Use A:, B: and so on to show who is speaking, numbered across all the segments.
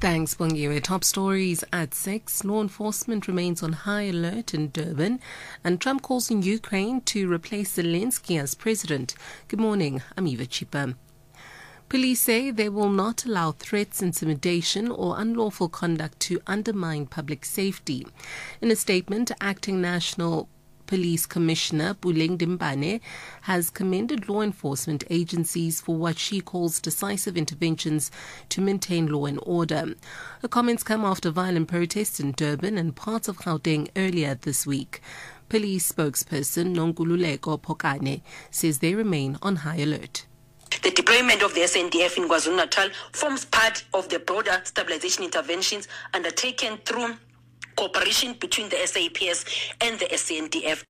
A: Thanks, Bongiwe. Top stories at 6. Law enforcement remains on high alert in Durban, and Trump calls on Ukraine to replace Zelensky as president. Good morning, I'm Eva Chipa. Police say they will not allow threats, intimidation or unlawful conduct to undermine public safety. In a statement, Acting National Police Commissioner Puleng Dimbane has commended law enforcement agencies for what she calls decisive interventions to maintain law and order. Her comments come after violent protests in Durban and parts of Gauteng earlier this week. Police spokesperson Nonkululeko Pokane says they remain on high alert.
B: The deployment of the SANDF in KwaZulu-Natal forms part of the broader stabilization interventions undertaken through cooperation between the SAPS and the SANDF.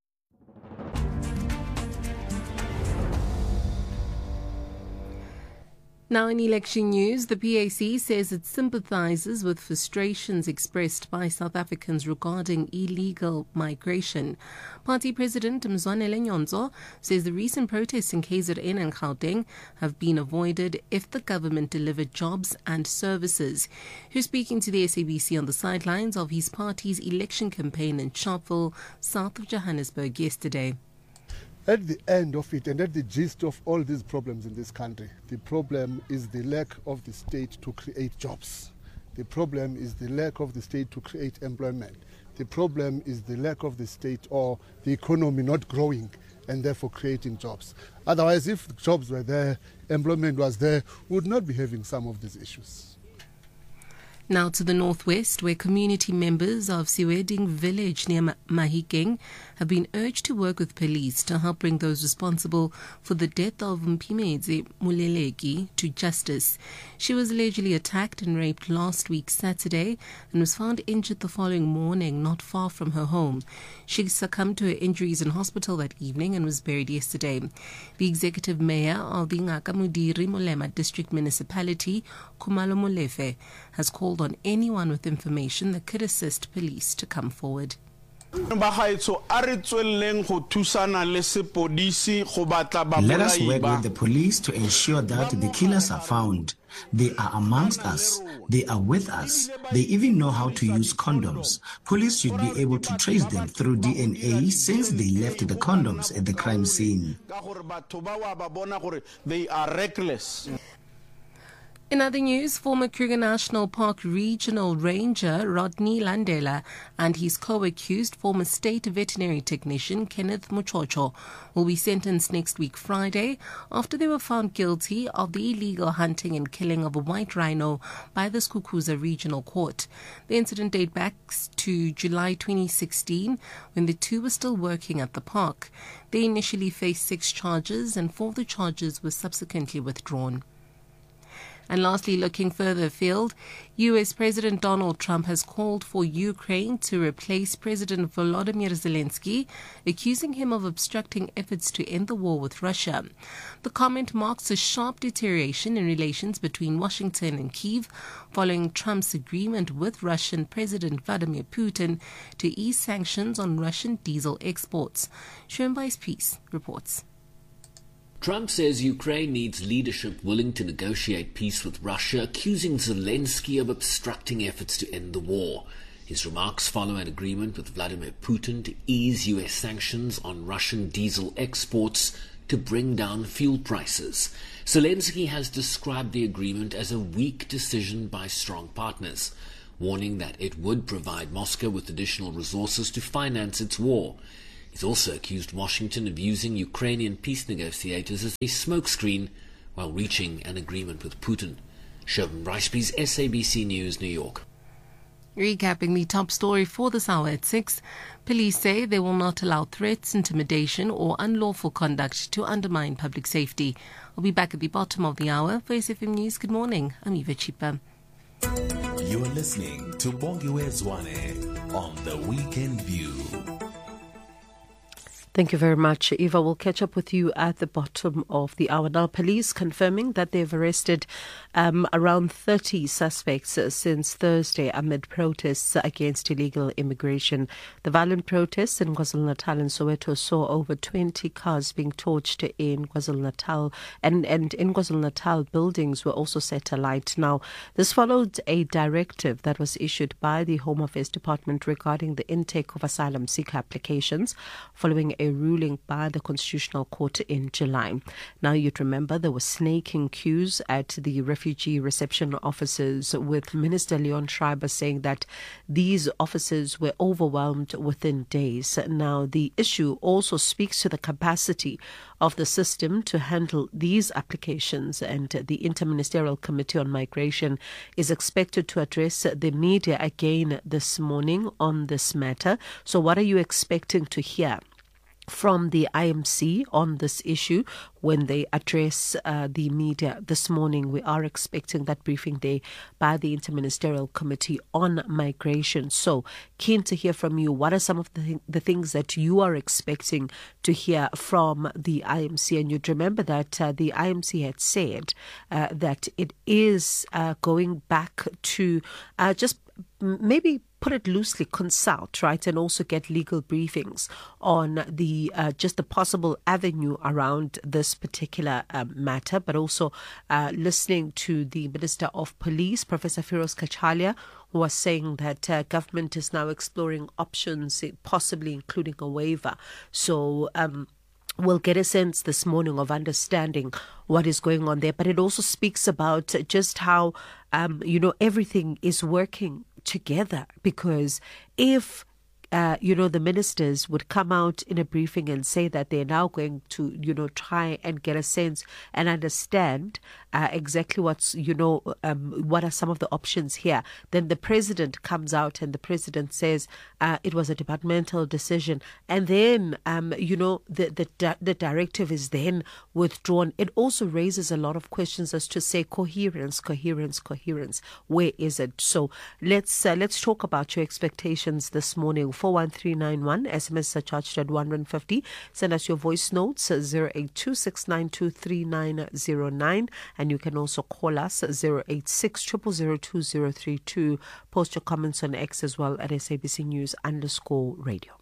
A: Now in election news, the PAC says it sympathizes with frustrations expressed by South Africans regarding illegal migration. Party President Mzwanele Nyonzo says the recent protests in KZN and Gauteng have been avoided if the government delivered jobs and services. He was speaking to the SABC on the sidelines of his party's election campaign in Sharpeville, south of Johannesburg, yesterday.
C: At the end of it and at the gist of all these problems in this country, the problem is the lack of the state to create jobs. The problem is the lack of the state to create employment. The problem is the lack of the state or the economy not growing and therefore creating jobs. Otherwise, if jobs were there, employment was there, we would not be having some of these issues.
A: Now to the northwest, where community members of Siweding village near Mahikeng have been urged to work with police to help bring those responsible for the death of Mpimedze Muleleki to justice. She was allegedly attacked and raped last week Saturday and was found injured the following morning not far from her home. She succumbed to her injuries in hospital that evening and was buried yesterday. The executive mayor of the Ngaka Mudiri Molema district municipality, Khumalo Molefe, has called on anyone with information that could assist police to come forward.
D: Let us work with
E: the police to ensure that the killers are found. They are amongst us. They are with us. They even know how to use condoms. Police should be able to trace them through DNA since they left the condoms at the crime scene.
D: They are reckless.
A: In other news, former Kruger National Park Regional Ranger Rodney Landela and his co-accused former state veterinary technician Kenneth Muchocho will be sentenced next week Friday after they were found guilty of the illegal hunting and killing of a white rhino by the Skukuza Regional Court. The incident dates back to July 2016 when the two were still working at the park. They initially faced 6 charges and 4 of the charges were subsequently withdrawn. And lastly, looking further afield, U.S. President Donald Trump has called for Ukraine to replace President Volodymyr Zelensky, accusing him of obstructing efforts to end the war with Russia. The comment marks a sharp deterioration in relations between Washington and Kyiv following Trump's agreement with Russian President Vladimir Putin to ease sanctions on Russian diesel exports. Schoenweiss Peace reports.
F: Trump says Ukraine needs leadership willing to negotiate peace with Russia, accusing Zelensky of obstructing efforts to end the war. His remarks follow an agreement with Vladimir Putin to ease U.S. sanctions on Russian diesel exports to bring down fuel prices. Zelensky has described the agreement as a weak decision by strong partners, warning that it would provide Moscow with additional resources to finance its war. He's also accused Washington of using Ukrainian peace negotiators as a smokescreen while reaching an agreement with Putin. Sherman Riceby's SABC News, New York.
A: Recapping the top story for this hour at 6, police say they will not allow threats, intimidation or unlawful conduct to undermine public safety. I'll be back at the bottom of the hour. For SFM News, good morning. I'm Eva Chipa.
G: You're listening to Bongiwe Zwane on The Weekend View.
A: Thank you very much, Eva. We'll catch up with you at the bottom of the hour. Now, police confirming that they've arrested around 30 suspects since Thursday amid protests against illegal immigration. The violent protests in KwaZulu-Natal and Soweto saw over 20 cars being torched in KwaZulu-Natal, and in KwaZulu-Natal buildings were also set alight. Now, this followed a directive that was issued by the Home Affairs Department regarding the intake of asylum seeker applications following a ruling by the Constitutional Court in July. Now, you'd remember there were snaking queues at the refugee reception offices, with Minister Leon Schreiber saying that these offices were overwhelmed within days. Now, the issue also speaks to the capacity of the system to handle these applications, and the Interministerial Committee on Migration is expected to address the media again this morning on this matter. So what are you expecting to hear from the IMC on this issue when they address the media this morning? We are expecting that briefing day by the Interministerial Committee on Migration. So keen to hear from you. What are some of the things that you are expecting to hear from the IMC? And you'd remember that the IMC had said that it is going back to just maybe put it loosely, consult, right, and also get legal briefings on the just the possible avenue around this particular matter, but also listening to the Minister of Police, Professor Firoz Kachalia, who was saying that government is now exploring options, possibly including a waiver. So we'll get a sense this morning of understanding what is going on there. But it also speaks about just how, everything is working together, because if the ministers would come out in a briefing and say that they're now going to, try and get a sense and understand exactly what's, what are some of the options here. Then the president comes out and the president says it was a departmental decision. And then, the directive is then withdrawn. It also raises a lot of questions as to say coherence. Where is it? So let's talk about your expectations this morning. 41391, SMS surcharged at 150. Send us your voice notes 0826923909, and you can also call us 086-0002032. Post your comments on X as well at SABC News_radio.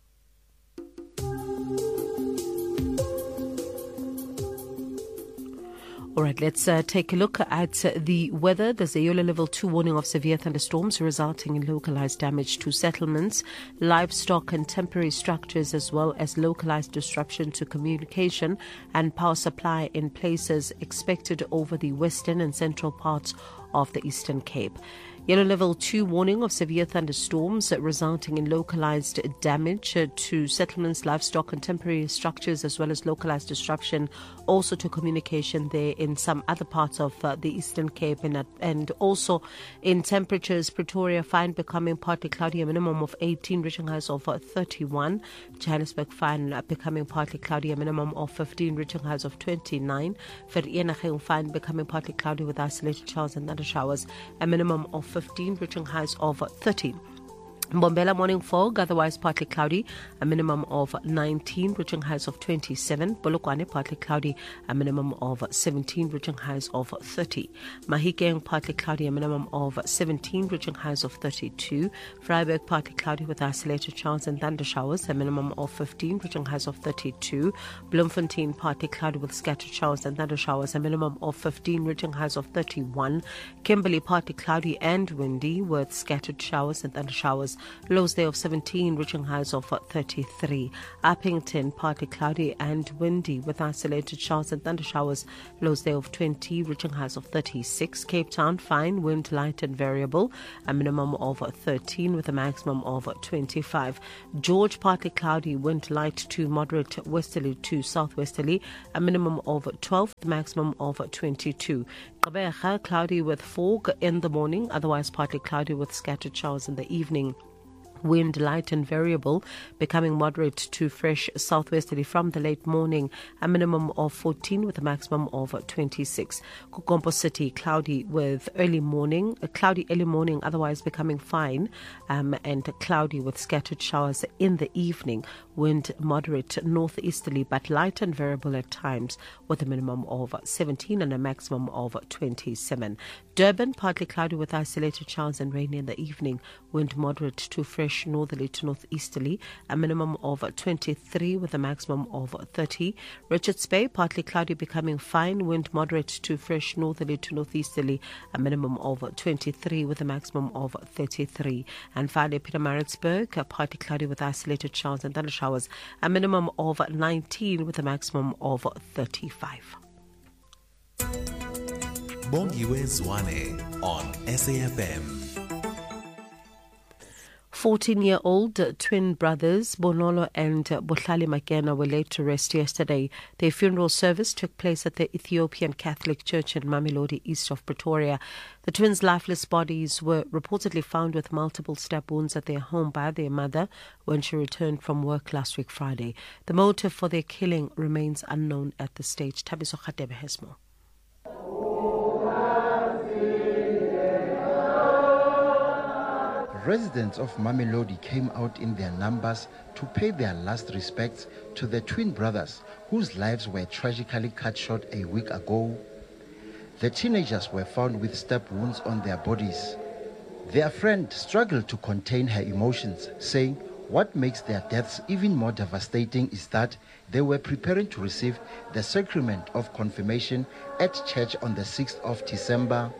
A: All right, let's take a look at the weather. There's a yellow level 2 warning of severe thunderstorms resulting in localized damage to settlements, livestock and temporary structures, as well as localized disruption to communication and power supply in places expected over the western and central parts of the Eastern Cape. Yellow level 2 warning of severe thunderstorms resulting in localized damage to settlements, livestock and temporary structures, as well as localized disruption also to communication there in some other parts of the Eastern Cape, and also in temperatures. Pretoria fine becoming partly cloudy, a minimum of 18, reaching highs of 31. Johannesburg fine becoming partly cloudy, a minimum of 15, reaching highs of 29. Vereeniging fine becoming partly cloudy with isolated showers and thunder showers, a minimum of 15, reaching highs of 30. Mbombela morning fog, otherwise partly cloudy, a minimum of 19, reaching highs of 27. Polokwane partly cloudy, a minimum of 17, reaching highs of 30. Mahikeng partly cloudy, a minimum of 17, reaching highs of 32. Vryburg partly cloudy with isolated showers and thunder showers, a minimum of 15, reaching highs of 32. Bloemfontein partly cloudy with scattered showers and thunder showers, a minimum of 15, reaching highs of 31. Kimberley partly cloudy and windy with scattered showers and thunder showers, lows there of 17, reaching highs of 33. Uppington partly cloudy and windy with isolated showers and thunder showers, lows there of 20, reaching highs of 36. Cape Town fine, wind light and variable, a minimum of 13 with a maximum of 25. George partly cloudy, wind light to moderate westerly to southwesterly, a minimum of 12, the maximum of 22. Gqeberha cloudy with fog in the morning, otherwise partly cloudy with scattered showers in the evening. Wind light and variable, becoming moderate to fresh southwesterly from the late morning, a minimum of 14 with a maximum of 26. Kukompo City, cloudy early morning, otherwise becoming fine, and cloudy with scattered showers in the evening. Wind moderate northeasterly but light and variable at times, with a minimum of 17 and a maximum of 27. Durban, partly cloudy with isolated showers and rain in the evening. Wind moderate to fresh northerly to northeasterly, a minimum of 23 with a maximum of 30. Richards Bay, partly cloudy becoming fine. Wind moderate to fresh northerly to northeasterly, a minimum of 23 with a maximum of 33. And finally, Pietermaritzburg, partly cloudy with isolated showers and thunder showers, a minimum of 19 with a maximum of 35.
G: Bongiwe Zwane on SAFM.
A: 14-year-old twin brothers Bonolo and Bohlali Makena were laid to rest yesterday. Their funeral service took place at the Ethiopian Catholic Church in Mamelodi, east of Pretoria. The twins' lifeless bodies were reportedly found with multiple stab wounds at their home by their mother when she returned from work last week Friday. The motive for their killing remains unknown at this stage. Thabiso Khatebe has more.
H: Residents of Mamelodi came out in their numbers to pay their last respects to the twin brothers whose lives were tragically cut short a week ago. The teenagers were found with stab wounds on their bodies. Their friend struggled to contain her emotions, saying what makes their deaths even more devastating is that they were preparing to receive the sacrament of confirmation at church on the 6th of December.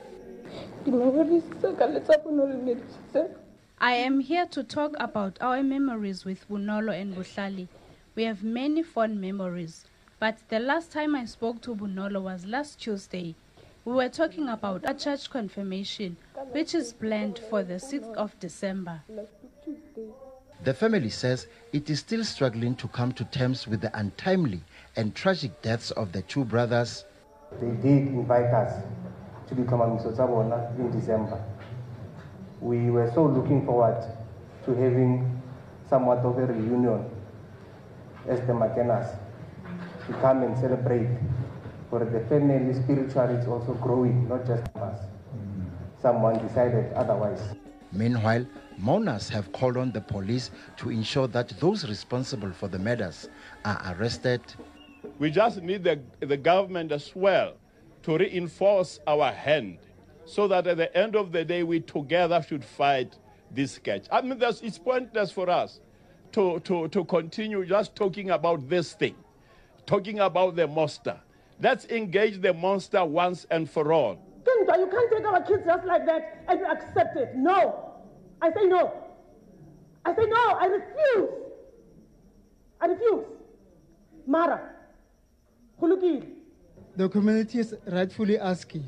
I: I am here to talk about our memories with Bonolo and Bohlali. We have many fond memories, but the last time I spoke to Bonolo was last Tuesday. We were talking about a church confirmation, which is planned for the 6th of December.
H: The family says it is still struggling to come to terms with the untimely and tragic deaths of the two brothers.
J: They did invite us to become a Misosabona in December. We were so looking forward to having somewhat of a reunion as the Makenas to come and celebrate, for the family spirituality is also growing, not just us. Someone decided otherwise.
H: Meanwhile, mourners have called on the police to ensure that those responsible for the murders are arrested.
K: We just need the government as well to reinforce our hand, so that at the end of the day, we together should fight this sketch. I mean, it's pointless for us to continue just talking about this thing, talking about the monster. Let's engage the monster once and for all.
L: You can't take our kids just like that and you accept it. No. I say no. I say no. I refuse. I refuse. Mara. Khulukile.
M: The community is rightfully asking,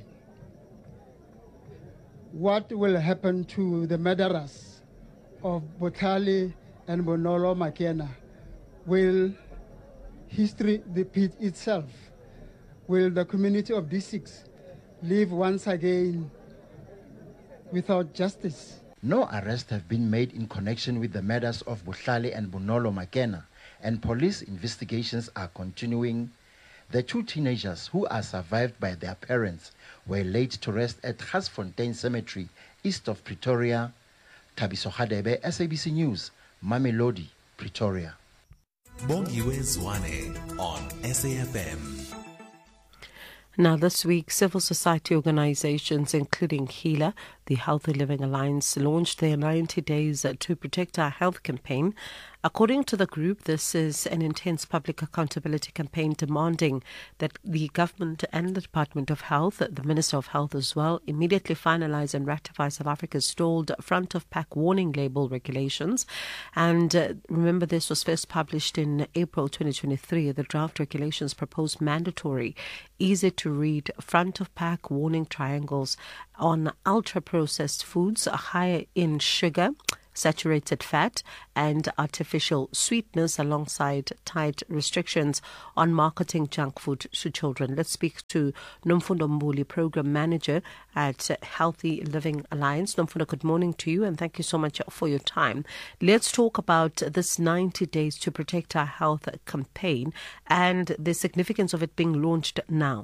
M: what will happen to the murderers of Bohlali and Bonolo Makena? Will history repeat itself? Will the community of D6 live once again without justice?
H: No arrests have been made in connection with the murders of Bohlali and Bonolo Makena, and police investigations are continuing. The two teenagers, who are survived by their parents, were laid to rest at Gasfontein Cemetery, east of Pretoria. Thabiso Khatebe, SABC News, Mamelodi, Pretoria.
G: Bongiwe Zwane on SAFM.
A: Now, this week, civil society organizations, including HEALA, the Healthy Living Alliance, launched their 90 Days to Protect Our Health campaign. According to the group, this is an intense public accountability campaign demanding that the government and the Department of Health, the Minister of Health as well, immediately finalize and ratify South Africa's stalled front-of-pack warning label regulations. And remember, this was first published in April 2023. The draft regulations proposed mandatory, easy-to-read front-of-pack warning triangles on ultra-processed foods higher in sugar, saturated fat, and artificial sweetness, alongside tight restrictions on marketing junk food to children. Let's speak to Nomfundo Mbuli, Program Manager at Healthy Living Alliance. Nomfundo, good morning to you and thank you so much for your time. Let's talk about this 90 Days to Protect Our Health campaign and the significance of it being launched now.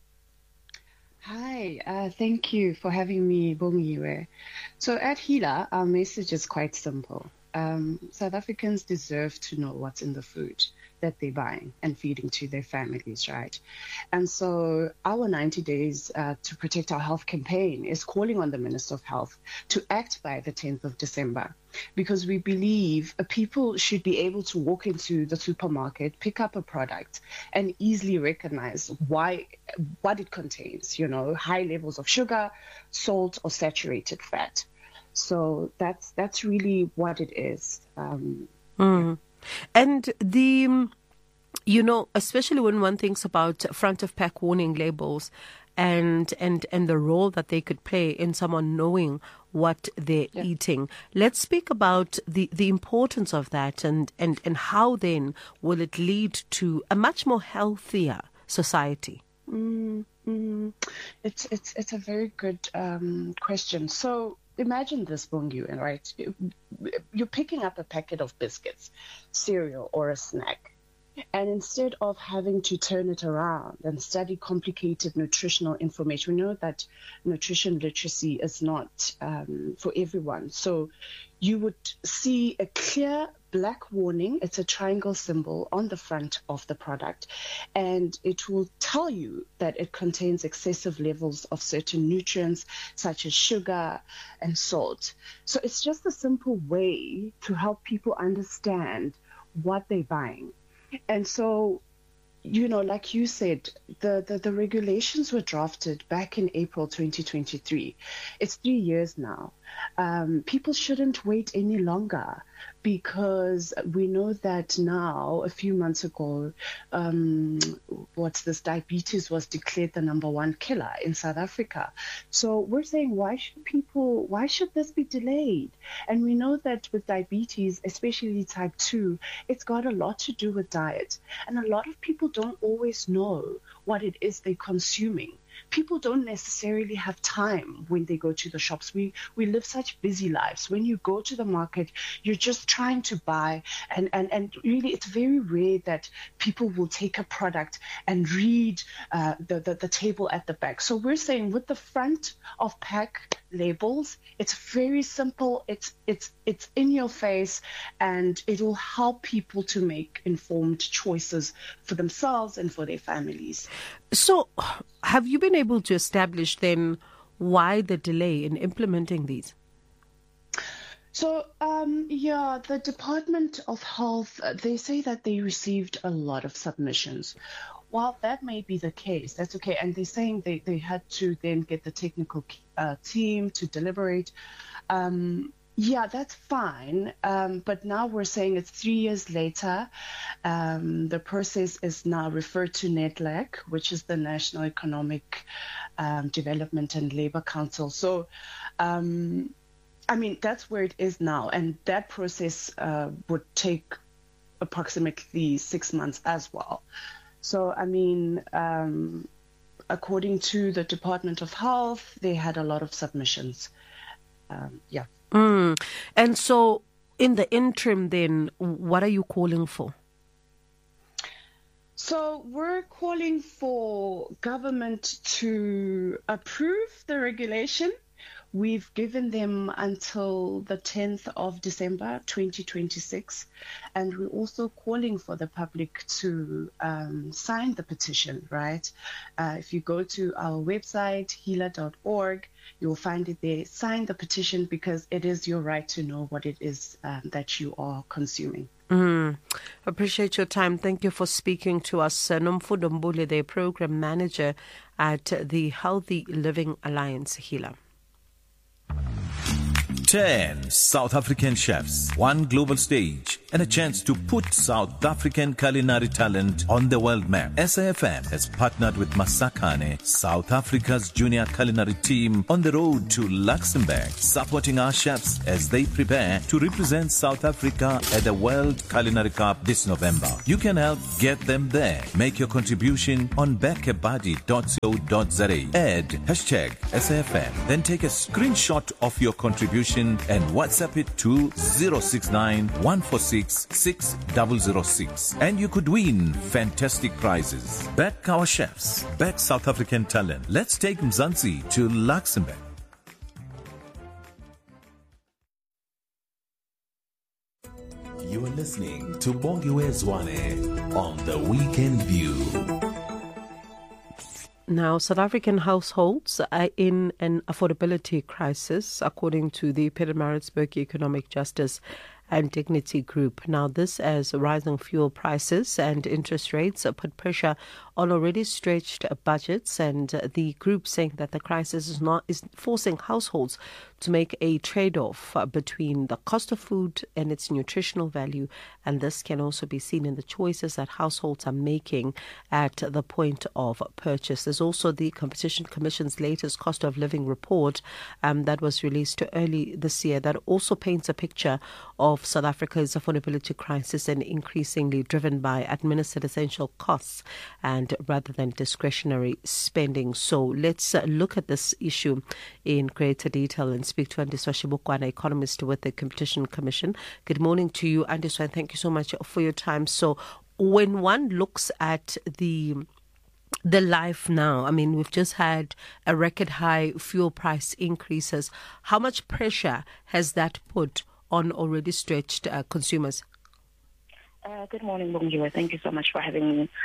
N: Hi, thank you for having me, Bongiwe. So at HEALA, our message is quite simple. South Africans deserve to know what's in the food that they're buying and feeding to their families, right? And so our 90 Days to Protect Our Health campaign is calling on the Minister of Health to act by the 10th of December, because we believe people should be able to walk into the supermarket, pick up a product, and easily recognize what it contains, high levels of sugar, salt, or saturated fat. So that's really what it is.
A: And the, especially when one thinks about front of pack warning labels and the role that they could play in someone knowing what they're eating. Let's speak about the importance of that and how then will it lead to a much more healthier society?
N: It's a very good question. So imagine this, Bongiwe, right? You're picking up a packet of biscuits, cereal, or a snack. And instead of having to turn it around and study complicated nutritional information, we know that nutrition literacy is not for everyone. So you would see a clear black warning. It's a triangle symbol on the front of the product, and it will tell you that it contains excessive levels of certain nutrients such as sugar and salt. So it's just a simple way to help people understand what they're buying. And so, like you said, the regulations were drafted back in April 2023. It's 3 years now. People shouldn't wait any longer, because we know that now, a few months ago, diabetes was declared the #1 killer in South Africa. So we're saying, why should this be delayed? And we know that with diabetes, especially type 2, it's got a lot to do with diet. And a lot of people don't always know what it is they're consuming. People don't necessarily have time when they go to the shops. We live such busy lives. When you go to the market, you're just trying to buy, and really it's very rare that people will take a product and read the table at the back. So we're saying with the front of pack labels, it's very simple, it's in your face, and it'll help people to make informed choices for themselves and for their families.
A: So have you been able to establish then why the delay in implementing these?
N: So, the Department of Health, they say that they received a lot of submissions. While that may be the case, that's okay. And they're saying they had to then get the technical team to deliberate. That's fine. But now we're saying it's 3 years later. The process is now referred to NEDLAC, which is the National Economic Development and Labor Council. So, that's where it is now. And that process would take approximately 6 months as well. So, according to the Department of Health, they had a lot of submissions.
A: And so in the interim then, what are you calling for?
N: So we're calling for government to approve the regulation. We've given them until the 10th of December 2026, and we're also calling for the public to sign the petition, right? If you go to our website, heala.org, you'll find it there. Sign the petition, because it is your right to know what it is that you are consuming.
A: Appreciate your time. Thank you for speaking to us. Nomfundo Mbuli, the Program Manager at the Healthy Living Alliance, HEALA.
G: 10 South African chefs, 1 global stage, and a chance to put South African culinary talent on the world map. SAFM has partnered with Masakane, South Africa's junior culinary team, on the road to Luxembourg, supporting our chefs as they prepare to represent South Africa at the World Culinary Cup this November. You can help get them there. Make your contribution on backabuddy.co.za. Add #SAFM. Then take a screenshot of your contribution and WhatsApp it to 069 146 6006. And you could win fantastic prizes. Back our chefs. Back South African talent. Let's take Mzansi to Luxembourg. You are listening to Bongiwe Zwane on The Weekend View.
O: Now, South African households are in an affordability crisis, according to the Pietermaritzburg Economic Justice and Dignity Group. Now, this as rising fuel prices and interest rates put pressure on already stretched budgets, and the group saying that the crisis is forcing households to make a trade-off between the cost of food and its nutritional value, and this can also be seen in the choices that households are making at the point of purchase. There's also the Competition Commission's latest cost of living report that was released early this year that also paints a picture of South Africa's affordability crisis, and increasingly driven by administered essential costs and rather than discretionary spending. So let's look at this issue in greater detail and speak to Andiswa Shibukwana, economist with the Competition Commission. Good morning to you, Andiswa, and thank you so much for your time. So when one looks at the life now, I mean, we've just had a record high fuel price increases. How much pressure has that put on already stretched consumers?
N: Good morning, Bongiwe. Thank you so much for having me.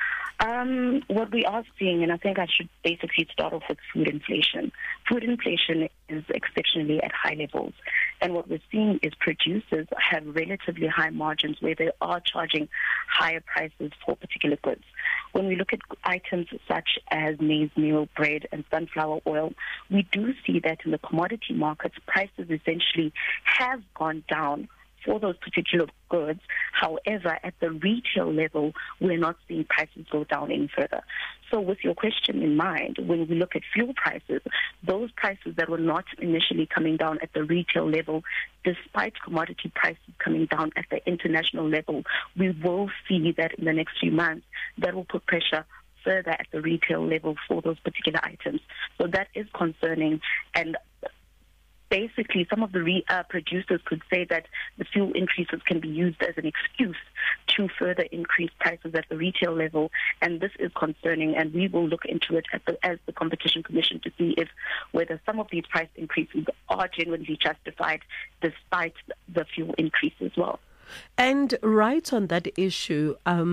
N: What we are seeing, and I think I should basically start off with food inflation. Food inflation is exceptionally at high levels. And what we're seeing is producers have relatively high margins where they are charging higher prices for particular goods. When we look at items such as maize meal, bread, and sunflower oil, we do see that in the commodity markets, prices essentially have gone down for those particular goods. However, at the retail level, we're not seeing prices go down any further. So with your question in mind, when we look at fuel prices, those prices that were not initially coming down at the retail level, despite commodity prices coming down at the international level, we will see that in the next few months, that will put pressure further at the retail level for those particular items. So that is concerning, and basically, some of the producers could say that the fuel increases can be used as an excuse to further increase prices at the retail level, and this is concerning, and we will look into it as the Competition Commission to see whether some of these price increases are genuinely justified despite the fuel increase as well.
O: And right on that issue,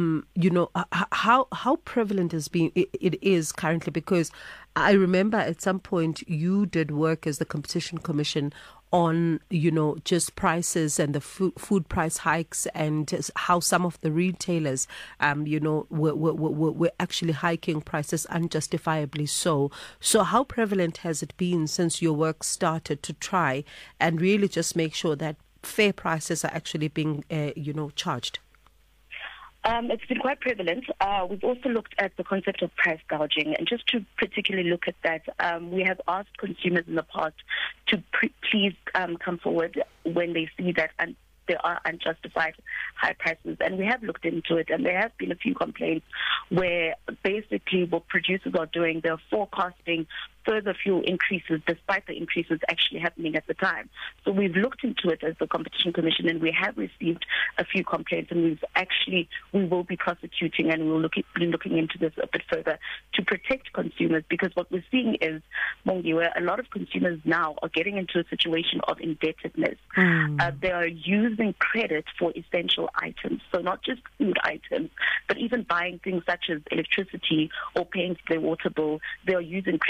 O: how prevalent it is currently, because I remember at some point you did work as the Competition Commission on, just prices and the food price hikes, and how some of the retailers, were actually hiking prices unjustifiably so. So how prevalent has it been since your work started to try and really just make sure that fair prices are actually being, charged?
N: It's been quite prevalent. We've also looked at the concept of price gouging, and just to particularly look at that, we have asked consumers in the past to please come forward when they see that there are unjustified high prices, and we have looked into it, and there have been a few complaints where basically what producers are doing, they're forecasting further fuel increases despite the increases actually happening at the time. So we've looked into it as the Competition Commission, and we have received a few complaints, and we will be prosecuting, and we'll be looking into this a bit further to protect consumers, because what we're seeing is, Bongiwe, a lot of consumers now are getting into a situation of indebtedness. They are using credit for essential items, so not just food items, but even buying things such as electricity or paying for their water bill. They are using credit, and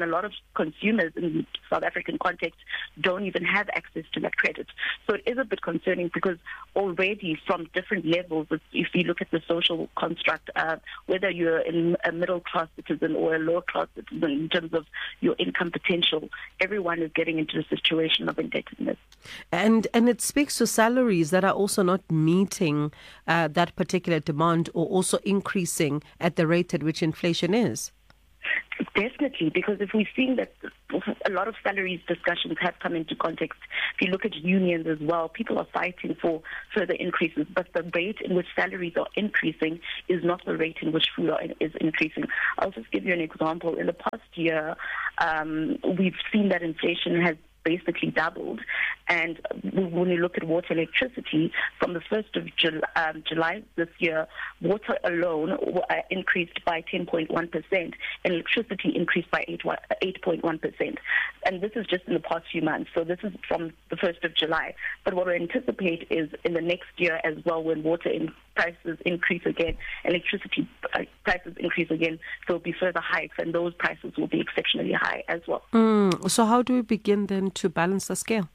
N: a lot of consumers in the South African context don't even have access to that credit. So it is a bit concerning because already from different levels, if you look at the social construct, whether you're in a middle-class citizen or a lower-class citizen in terms of your income potential, everyone is getting into a situation of indebtedness.
O: And it speaks to salaries that are also not meeting that particular demand or also increasing at the rate at which inflation is.
N: Definitely, because if we've seen that a lot of salaries discussions have come into context, if you look at unions as well, people are fighting for further increases, but the rate in which salaries are increasing is not the rate in which food is increasing. I'll just give you an example. In the past year, we've seen that inflation has basically doubled. And when you look at water electricity, from the 1st of July this year, water alone increased by 10.1% and electricity increased by 8.1%. And this is just in the past few months. So this is from the 1st of July. But what we anticipate is in the next year as well, when water prices increase again, electricity prices increase again, there will be further hikes, and those prices will be exceptionally high as well.
O: So how do we begin then to balance the scale?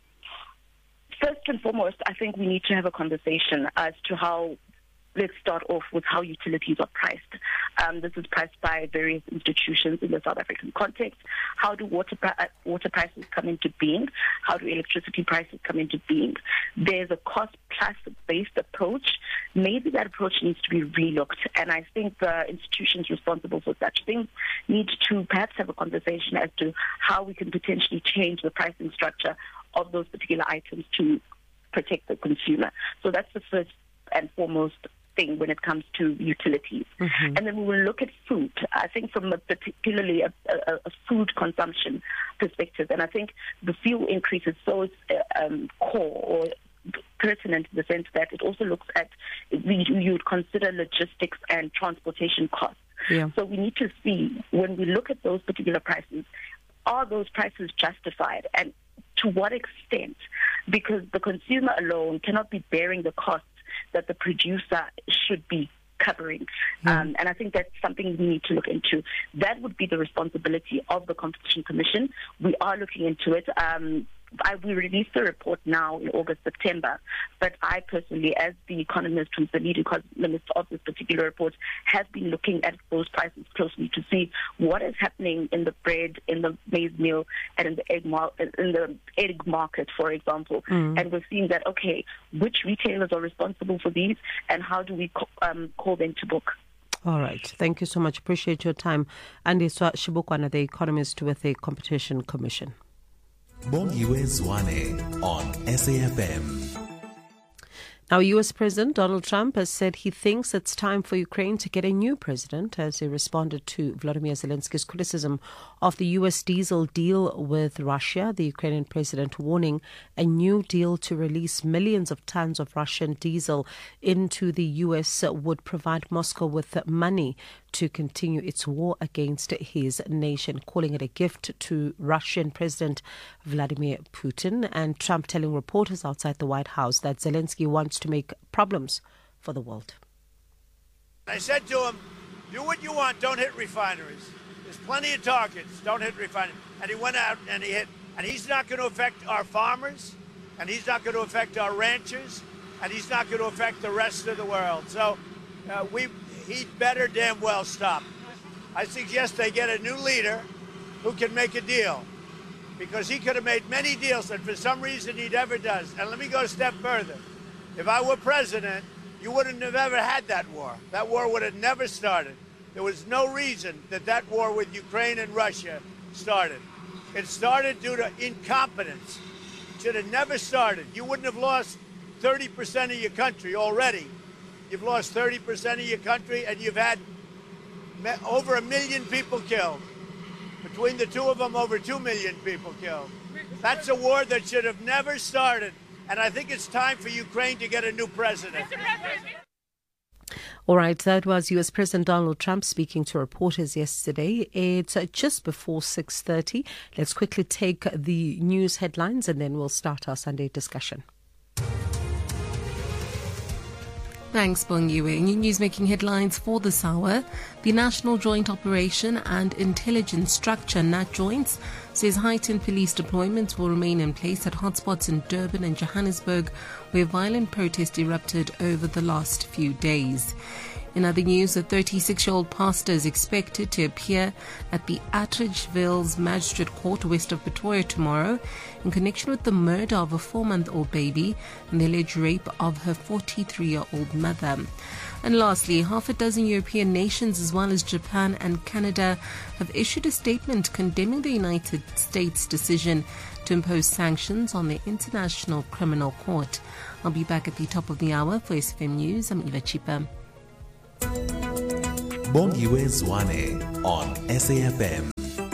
N: First and foremost, I think we need to have a conversation as to how, let's start off with how utilities are priced. This is priced by various institutions in the South African context. How do water prices come into being? How do electricity prices come into being? There's a cost-plus based approach. Maybe that approach needs to be relooked, and I think the institutions responsible for such things need to perhaps have a conversation as to how we can potentially change the pricing structure of those particular items to protect the consumer. So that's the first and foremost thing when it comes to utilities. And then we will look at food. I think from particularly a food consumption perspective, and I think the fuel increase is so core or pertinent in the sense that it also looks at, you would consider logistics and transportation costs. So we need to see, when we look at those particular prices, are those prices justified, and to what extent? Because the consumer alone cannot be bearing the costs that the producer should be covering. And I think that's something we need to look into. That would be the responsibility of the Competition Commission. We are looking into it. We released the report now in August, September, but I personally, as the economist who's the lead economist of this particular report, have been looking at those prices closely to see what is happening in the bread, in the maize meal, and in the egg market, for example. And we're seeing that, okay, which retailers are responsible for these, and how do we call them to book?
O: All right. Thank you so much. Appreciate your time. Andiswa Shibukwana, the economist with the Competition Commission.
G: Bongiwe Zwane on SAFM.
O: Now, U.S. President Donald Trump has said he thinks it's time for Ukraine to get a new president as he responded to Volodymyr Zelensky's criticism of the U.S. diesel deal with Russia. The Ukrainian president warning a new deal to release millions of tons of Russian diesel into the U.S. would provide Moscow with money to continue its war against his nation, calling it a gift to Russian President Vladimir Putin. And Trump telling reporters outside the White House that Zelensky wants to make problems for the world.
P: I said to him, do what you want, don't hit refineries. There's plenty of targets, don't hit refineries. And he went out and he hit. And he's not going to affect our farmers, and he's not going to affect our ranchers, and he's not going to affect the rest of the world. So he'd better damn well stop. I suggest they get a new leader who can make a deal, because he could have made many deals that for some reason he never does. And let me go a step further. If I were president, you wouldn't have ever had that war. That war would have never started. There was no reason that war with Ukraine and Russia started. It started due to incompetence. It should have never started. You wouldn't have lost 30% of your country already. You've lost 30% of your country, and you've had over 1 million people killed. Between the two of them, over 2 million people killed. That's a war that should have never started. And I think it's time for Ukraine to get a new president.
O: All right, that was U.S. President Donald Trump speaking to reporters yesterday. It's just before 6:30. Let's quickly take the news headlines and then we'll start our Sunday discussion.
A: Thanks, Bongiwe. New news making headlines for this hour. The National Joint Operation and Intelligence Structure, NATJoints, says heightened police deployments will remain in place at hotspots in Durban and Johannesburg, where violent protests erupted over the last few days. In other news, a 36-year-old pastor is expected to appear at the Atteridgeville's Magistrate Court west of Pretoria tomorrow in connection with the murder of a 4-month-old baby and the alleged rape of her 43-year-old mother. And lastly, half a dozen European nations as well as Japan and Canada have issued a statement condemning the United States' decision to impose sanctions on the International Criminal Court. I'll be back at the top of the hour for SFM News. I'm Eva Chipa.
G: Bongiwe Zwane on SAFM.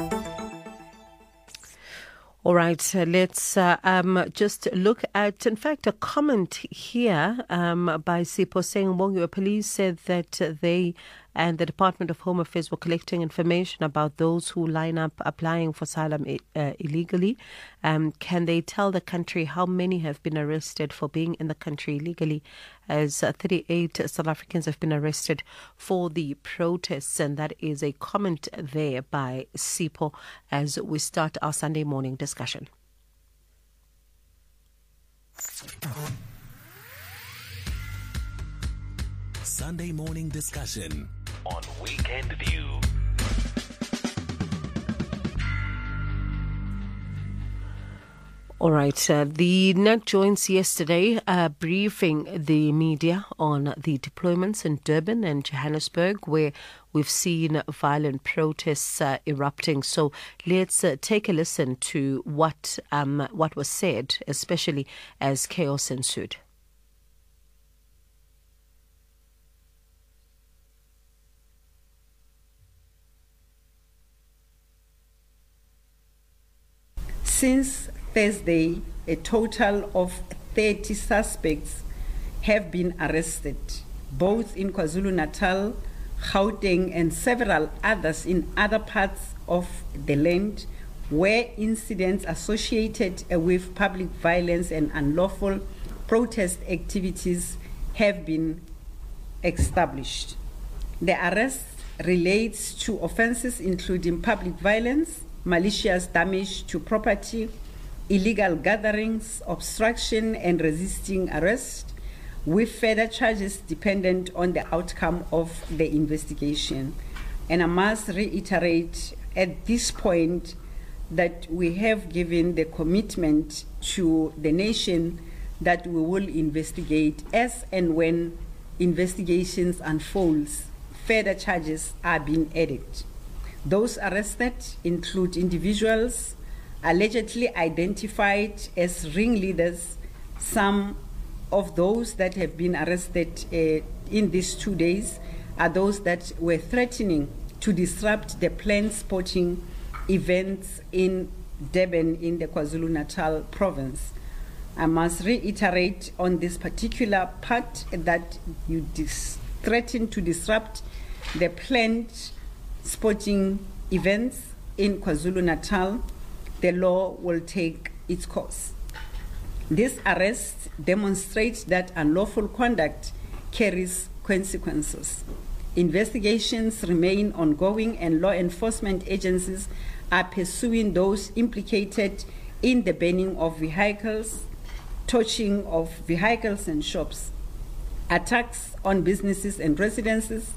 O: All right, let's just look at, in fact, a comment here by Sipho saying Bongiwe police said that they and the Department of Home Affairs were collecting information about those who line up applying for asylum illegally. Can they tell the country how many have been arrested for being in the country illegally, as 38 South Africans have been arrested for the protests? And that is a comment there by Sipho as we start our Sunday morning discussion.
Q: Sunday morning discussion on Weekend View.
O: All right. The NATJoints yesterday briefing the media on the deployments in Durban and Johannesburg, where we've seen violent protests erupting. So let's take a listen to what was said, especially as chaos ensued.
R: Since Thursday, a total of 30 suspects have been arrested, both in KwaZulu-Natal, Gauteng, and several others in other parts of the land where incidents associated with public violence and unlawful protest activities have been established. The arrest relates to offences including public violence, malicious damage to property, illegal gatherings, obstruction and resisting arrest, with further charges dependent on the outcome of the investigation. And I must reiterate at this point that we have given the commitment to the nation that we will investigate as and when investigations unfolds, further charges are being added. Those arrested include individuals allegedly identified as ringleaders. Some of those that have been arrested in these 2 days are those that were threatening to disrupt the planned sporting events in Durban in the KwaZulu-Natal province. I must reiterate on this particular part that you threaten to disrupt the planned sporting events in KwaZulu-Natal, the law will take its course. This arrest demonstrates that unlawful conduct carries consequences. Investigations remain ongoing and law enforcement agencies are pursuing those implicated in the burning of vehicles, torching of vehicles and shops, attacks on businesses and residences,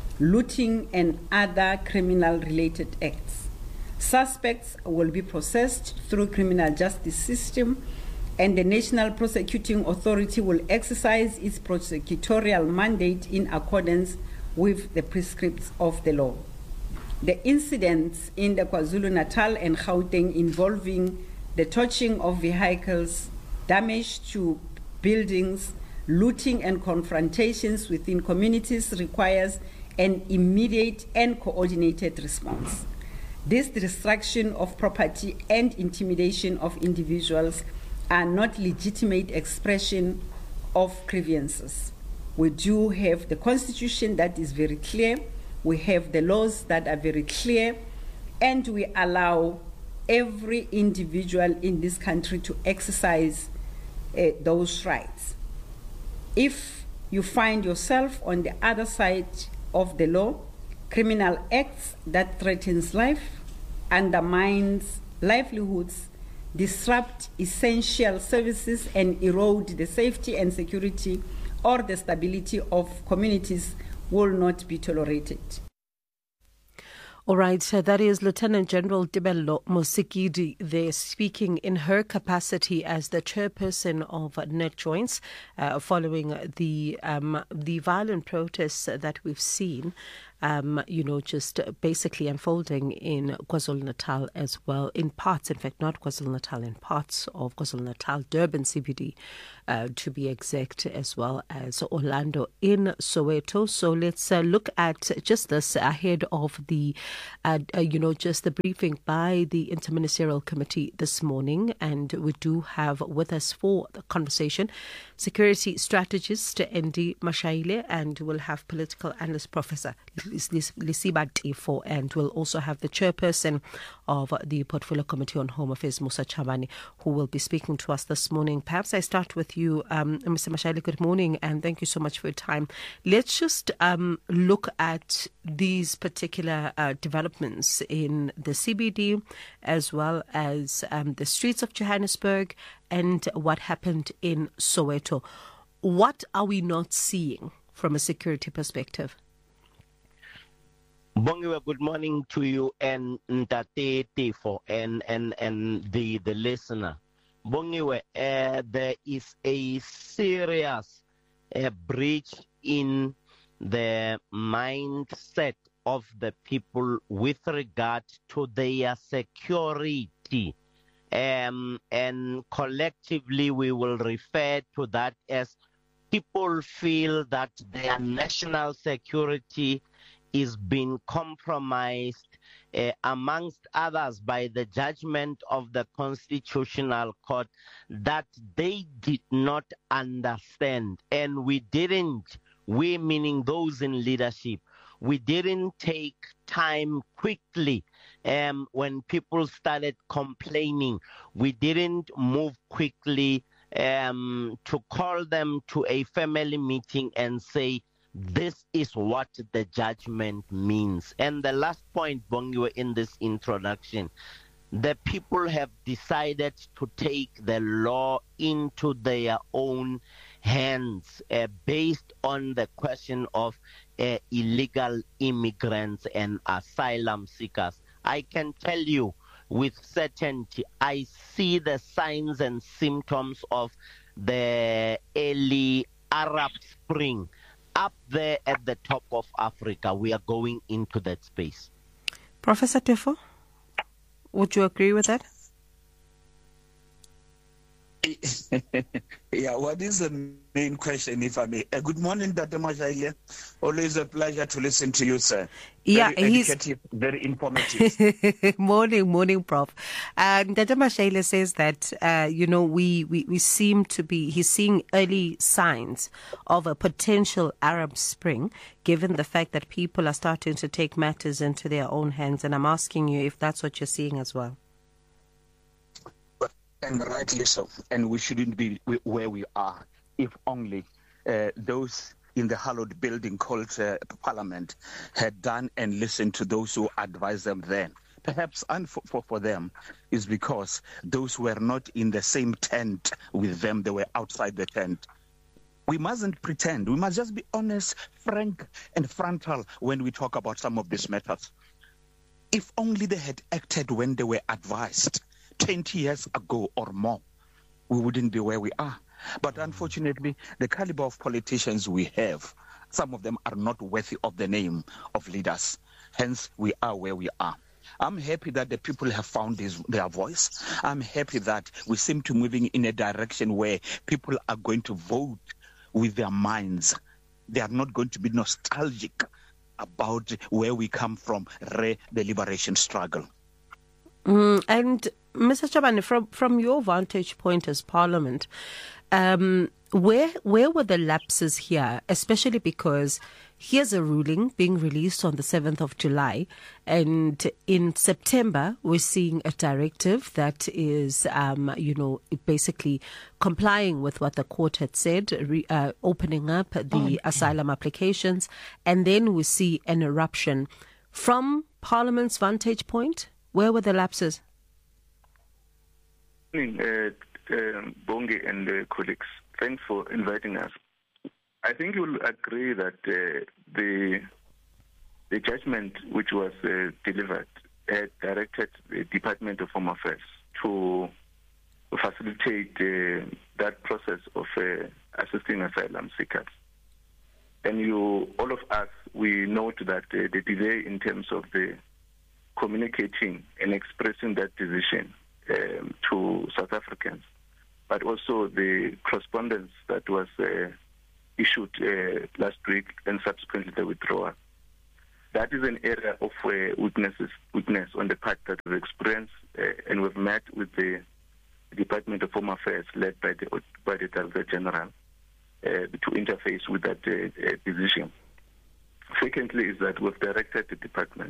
R: looting and other criminal-related acts. Suspects will be processed through criminal justice system, and the National Prosecuting Authority will exercise its prosecutorial mandate in accordance with the prescripts of the law. The incidents in the KwaZulu-Natal and Gauteng involving the torching of vehicles, damage to buildings, looting and confrontations within communities requires an immediate and coordinated response. This destruction of property and intimidation of individuals are not legitimate expression of grievances. We do have the Constitution that is very clear, we have the laws that are very clear, and we allow every individual in this country to exercise those rights. If you find yourself on the other side of the law. Criminal acts that threatens life, undermines livelihoods, disrupt essential services, and erode the safety and security or the stability of communities will not be tolerated.
O: All right, so that is Lieutenant General Tebello Mosikedi there speaking in her capacity as the chairperson of NetJoints following the violent protests that we've seen. Just basically unfolding in KwaZulu-Natal as well, in parts, in fact, not KwaZulu-Natal, in parts of KwaZulu-Natal, Durban CBD, to be exact, as well as Orlando in Soweto. So let's look at just this ahead of the, just the briefing by the Interministerial Committee this morning. And we do have with us for the conversation security strategist Andy Mashaile, and we'll have political analyst Professor Lisiba Tifo, and we'll also have the chairperson of the Portfolio Committee on Home Affairs, Musa Chabane, who will be speaking to us this morning. Perhaps I start with you, Mr. Mashaile. Good morning, and thank you so much for your time. Let's just look at these particular developments in the CBD, as well as the streets of Johannesburg, and what happened in Soweto. What are we not seeing from a security perspective?
S: Bongiwe, good morning to you and Ntate Tifo and the listener. Bongiwe, there is a serious breach in the mindset of the people with regard to their security. And collectively we will refer to that as people feel that their national security is being compromised, amongst others, by the judgment of the Constitutional Court that they did not understand. And we meaning those in leadership, we didn't take time quickly when people started complaining. We didn't move quickly to call them to a family meeting and say, this is what the judgment means. And the last point, Bongiwe, in this introduction, the people have decided to take the law into their own hands based on the question of illegal immigrants and asylum seekers. I can tell you with certainty, I see the signs and symptoms of the early Arab Spring. Up there at the top of Africa, we are going into that space.
O: Professor Tifo, would you agree with that?
T: Yeah, what is the main question, if I may? Good morning, Dr. Mashaile. Always a pleasure to listen to you, sir.
O: Yeah,
T: very educative, very informative.
O: Morning, Prof. Dr. Mashaile says that, we seem to be, he's seeing early signs of a potential Arab Spring, given the fact that people are starting to take matters into their own hands. And I'm asking you if that's what you're seeing as well.
T: And rightly so. And we shouldn't be where we are if only those in the hallowed building called Parliament had done and listened to those who advised them then. Perhaps for them is because those were not in the same tent with them, they were outside the tent. We mustn't pretend. We must just be honest, frank, and frontal when we talk about some of these matters. If only they had acted when they were advised 20 years ago or more, we wouldn't be where we are. But unfortunately, the caliber of politicians we have, some of them are not worthy of the name of leaders. Hence, we are where we are. I'm happy that the people have found their voice. I'm happy that we seem to be moving in a direction where people are going to vote with their minds. They are not going to be nostalgic about where we come from, the liberation struggle.
O: And Mr. Chabane, from your vantage point as Parliament, Where were the lapses here, especially because here's a ruling being released on the 7th of July, and in September we're seeing a directive that is, basically complying with what the court had said, opening up the asylum applications, and then we see an eruption. From Parliament's vantage point, where were the lapses?
U: Bongi and colleagues, thanks for inviting us. I think you'll agree that the judgment which was delivered had directed the Department of Home Affairs to facilitate that process of assisting asylum seekers. And all of us, we note that the delay in terms of the communicating and expressing that decision to South Africans, but also the correspondence that was issued last week and subsequently the withdrawal. That is an area of weakness on the part that we've experienced, and we've met with the Department of Home Affairs led by the Director General to interface with that decision. Secondly, is that we've directed the department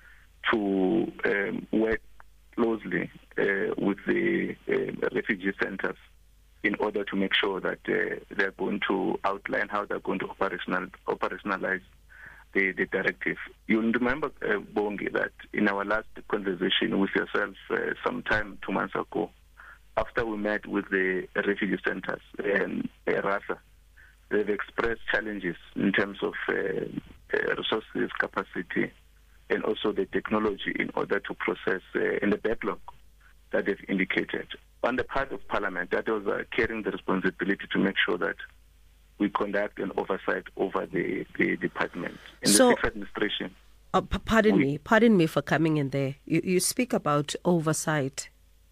U: to work closely with the refugee centers in order to make sure that they're going to outline how they're going to operationalize the directive. You'll remember, Bongi, that in our last conversation with yourself sometime 2 months ago, after we met with the refugee centers and RASA, they've expressed challenges in terms of resources, capacity, and also the technology in order to process in the backlog that they've indicated. On the part of Parliament, that was carrying the responsibility to make sure that we conduct an oversight over the department. In the sixth administration.
O: Pardon me for coming in there. You speak about oversight.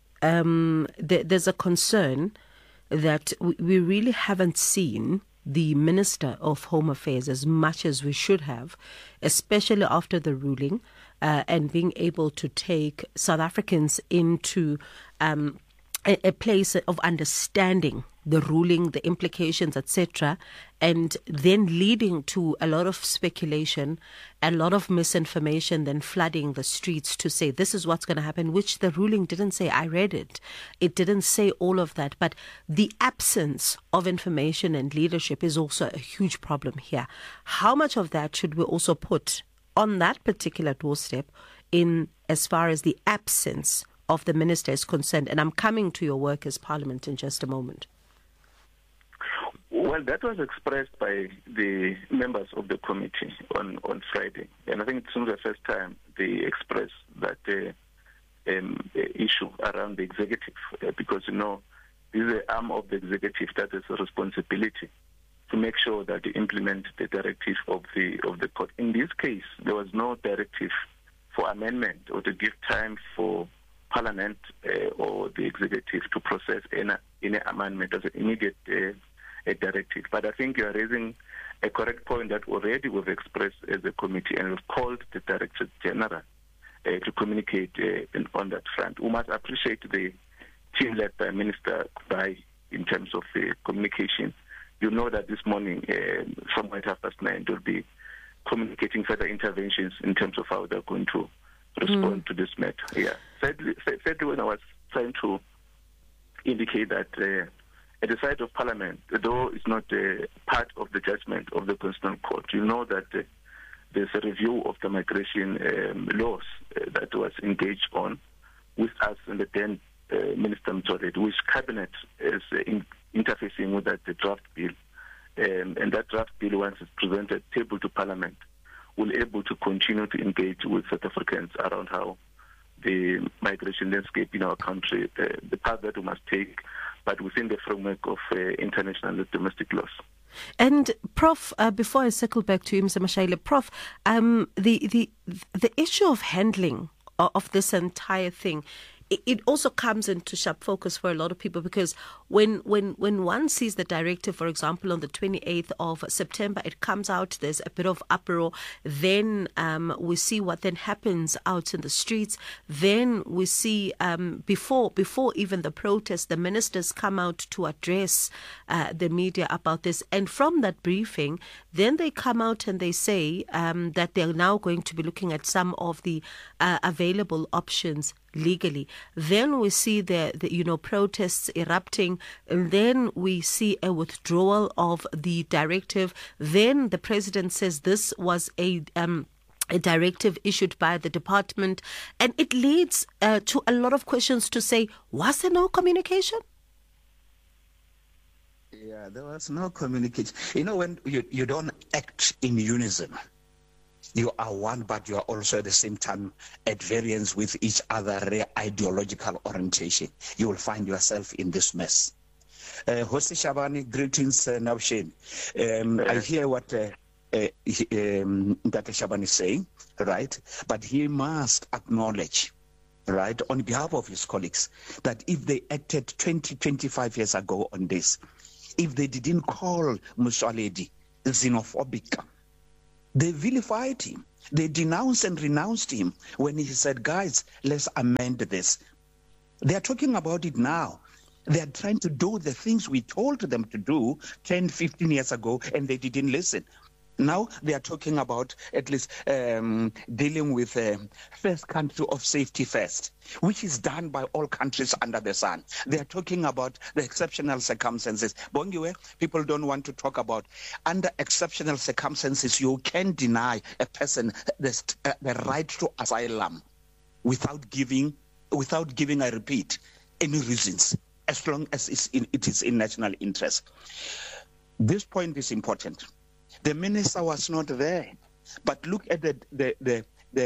O: There's a concern that we really haven't seen the Minister of Home Affairs as much as we should have, especially after the ruling, and being able to take South Africans into a place of understanding the ruling, the implications, etc., and then leading to a lot of speculation, a lot of misinformation, then flooding the streets to say this is what's going to happen, which the ruling didn't say. I read it. It didn't say all of that. But the absence of information and leadership is also a huge problem here. How much of that should we also put on that particular doorstep in as far as the absence of the minister is concerned? And I'm coming to your work as Parliament in just a moment.
U: Well, that was expressed by the members of the committee on Friday. And I think it's not the first time they expressed that issue around the executive, because, this is the arm of the executive that has a responsibility to make sure that they implement the directive of the court. In this case, there was no directive for amendment or to give time for Parliament or the executive to process any amendment as an immediate a directive. But I think you are raising a correct point that already we've expressed as a committee, and we've called the Director General to communicate on that front. We must appreciate the team led by Minister Kubai in terms of the communication. You know that this morning, somewhere at 9:30, they'll be communicating further interventions in terms of how they're going to respond to this matter. Yeah. Thirdly, when I was trying to indicate that at the side of Parliament, though it's not part of the judgment of the Constitutional Court, you know that there's a review of the migration laws that was engaged on with us and the then Minister Mtsoaledi, which Cabinet is interfacing with the draft bill. And that draft bill, once it's presented, tabled to Parliament, will be able to continue to engage with South Africans around how the migration landscape in our country, the path that we must take, but within the framework of international and domestic laws.
O: And Prof, before I circle back to you, Mr. Mashaile, Prof, the issue of handling of this entire thing, it also comes into sharp focus for a lot of people, because when one sees the directive, for example, on the 28th of September, it comes out, there's a bit of uproar. Then we see what then happens out in the streets. Then we see before even the protest, the ministers come out to address the media about this. And from that briefing, then they come out and they say that they're now going to be looking at some of the available options legally. Then we see the protests erupting, and then we see a withdrawal of the directive. Then the president says this was a directive issued by the department, and it leads to a lot of questions to say, was there no communication?
T: Yeah, there was no communication. You know, when you don't act in unison, you are one, but you are also at the same time at variance with each other ideological orientation. You will find yourself in this mess. Hosi Shabani, greetings, Navshin. I hear what Dr. Shabani is saying, right? But he must acknowledge, right, on behalf of his colleagues, that if they acted 25 years ago on this, if they didn't call Motsoaledi xenophobic, they vilified him. They denounced and renounced him when he said, guys, let's amend this. They are talking about it now. They are trying to do the things we told them to do 10, 15 years ago, and they didn't listen. Now they are talking about at least dealing with first country of safety first, which is done by all countries under the sun. They are talking about the exceptional circumstances. Bongiwe, people don't want to talk about under exceptional circumstances, you can deny a person the right to asylum without giving, I repeat, any reasons, as long as it is in national interest. This point is important. The minister was not there, but look at the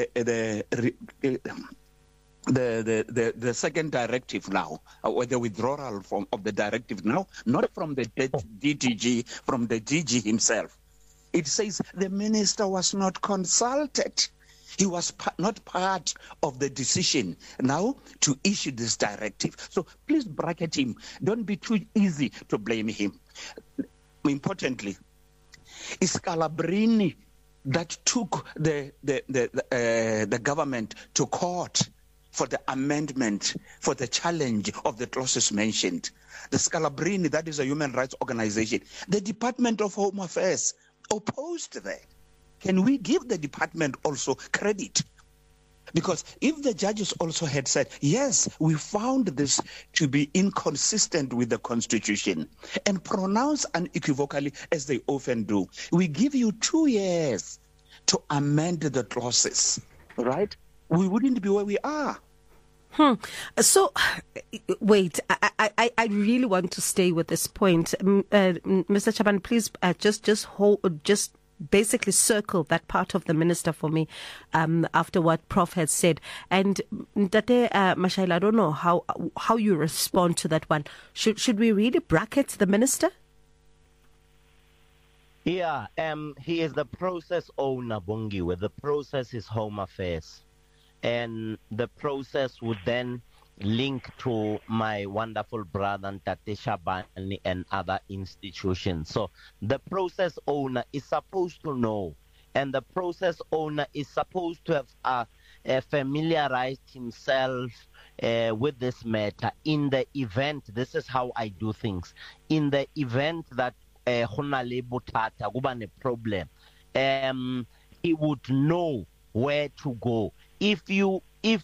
T: second directive now, or the withdrawal of the directive now, not from the DTG, from the DG himself. It says the minister was not consulted. He was not part of the decision now to issue this directive. So please bracket him. Don't be too easy to blame him. Importantly, it's Scalabrini that took the government to court for the amendment, for the challenge of the clauses mentioned. The Scalabrini, that is a human rights organization. The Department of Home Affairs opposed that. Can we give the department also credit? Because if the judges also had said, yes, we found this to be inconsistent with the Constitution, and pronounced unequivocally, as they often do, we give you 2 years to amend the clauses, right? We wouldn't be where we are.
O: So, wait, I really want to stay with this point. Mr. Chaban, please just basically circle that part of the minister for me after what Prof has said. And Tate Mashaila, I don't know how you respond to that one. Should we really bracket the minister?
S: Yeah, he is the process owner, Bongiwe. The process is Home Affairs. And the process would then link to my wonderful brother Tate Shabani and other institutions. So the process owner is supposed to know, and the process owner is supposed to have familiarized himself with this matter in the event. This is how I do things. In the event that Honale Butata gubane problem, he would know where to go. If you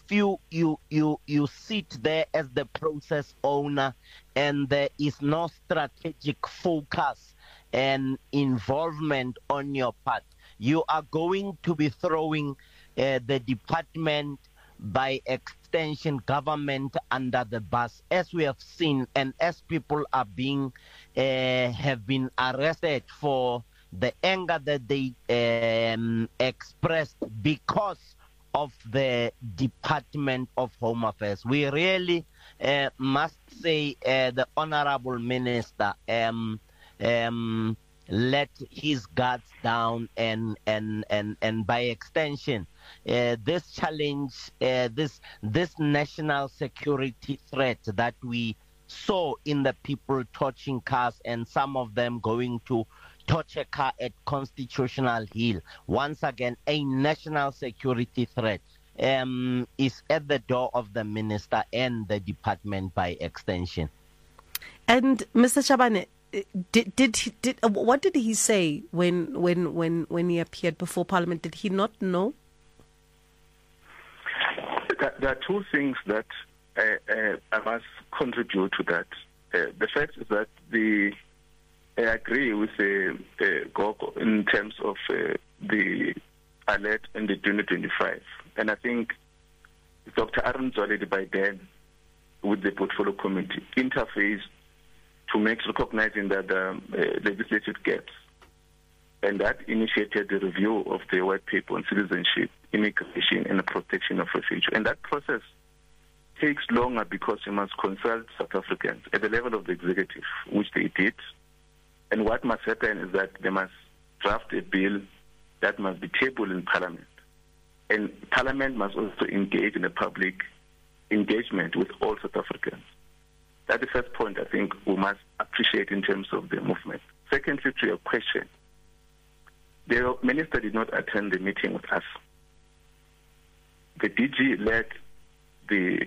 S: sit there as the process owner and there is no strategic focus and involvement on your part, you are going to be throwing the department, by extension government, under the bus, as we have seen, and as people are have been arrested for the anger that they expressed because of the Department of Home Affairs. We really must say the Honorable Minister let his guards down and by extension this challenge, this national security threat that we saw in the people torching cars and some of them going to torch a car at Constitutional Hill. Once again, a national security threat is at the door of the minister and the department by extension.
O: And Mr. Shabane, what did he say when he appeared before Parliament? Did he not know?
U: There are two things that I must contribute to that. The first is that I agree with Gogo in terms of the alert in the 2025. And I think Dr. Aaron's already by then with the portfolio committee interface to make recognizing that legislative gaps. And that initiated the review of the white paper on citizenship, immigration, and the protection of refugees. And that process takes longer because you must consult South Africans at the level of the executive, which they did. And what must happen is that they must draft a bill that must be tabled in Parliament. And Parliament must also engage in a public engagement with all South Africans. That's the first point I think we must appreciate in terms of the movement. Secondly, to your question, the minister did not attend the meeting with us. The DG led the